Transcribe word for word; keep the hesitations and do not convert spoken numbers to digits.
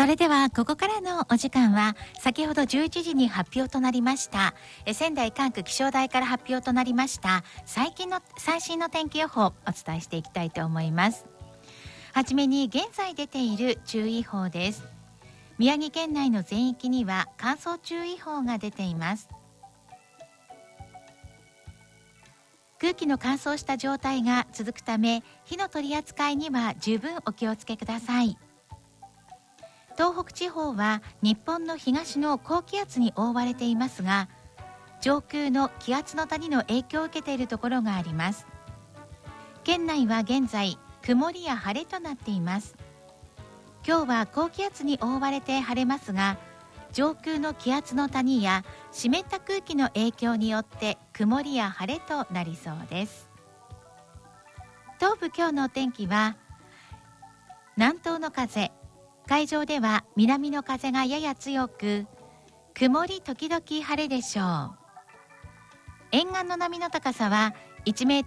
それではここからのお時間は先ほどじゅういちじに発表となりましたえ仙台管区気象台から発表となりました最近の最新の天気予報をお伝えしていきたいと思います。はじめに現在出ている注意報です。宮城県内の全域には乾燥注意報が出ています。空気の乾燥した状態が続くため火の取り扱いには十分お気をつけください。東北地方は日本の東の高気圧に覆われていますが、上空の気圧の谷の影響を受けているところがあります。県内は現在曇りや晴れとなっています。今日は高気圧に覆われて晴れますが、上空の気圧の谷や湿った空気の影響によって曇りや晴れとなりそうです。東部今日のお天気は南東の風、海上では南の風がやや強く、曇り時々晴れでしょう。沿岸の波の高さはいちメートル